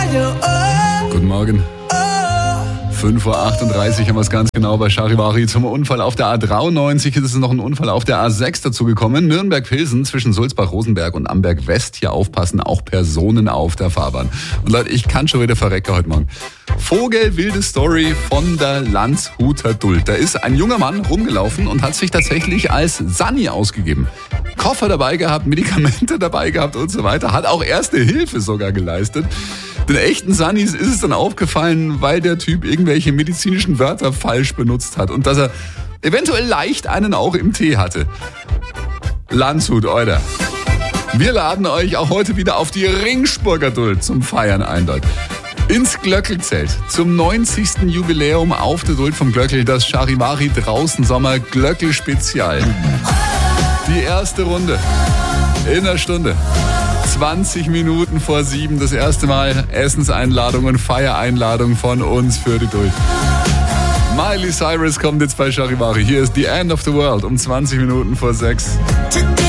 Guten Morgen. 5.38 Uhr haben wir es ganz genau bei Charivari. Zum Unfall auf der A93 ist es noch ein Unfall auf der A6 dazugekommen. Nürnberg-Pilsen zwischen Sulzbach-Rosenberg und Amberg-West. Hier aufpassen, auch Personen auf der Fahrbahn. Und Leute, ich kann schon wieder verrecken heute Morgen. Vogelwilde Story von der Landshuter Duld. Da ist ein junger Mann rumgelaufen und hat sich tatsächlich als Sanni ausgegeben. Koffer dabei gehabt, Medikamente dabei gehabt und so weiter. Hat auch Erste Hilfe sogar geleistet. Den echten Sannis ist es dann aufgefallen, weil der Typ irgendwelche medizinischen Wörter falsch benutzt hat und dass er eventuell leicht einen auch im Tee hatte. Landshut, Alter. Wir laden euch auch heute wieder auf die Ringspurger Duld zum Feiern ein, Leute. Ins Glöckelzelt zum 90. Jubiläum auf der Duld vom Glöckel, das Charivari draußen Sommer Glöckel-Spezial. Die erste Runde in einer Stunde. 20 Minuten vor 7 das erste Mal Essenseinladung und Feiereinladung von uns für die Duld. Miley Cyrus kommt jetzt bei Charivari. Hier ist The End of the World um 20 Minuten vor 6.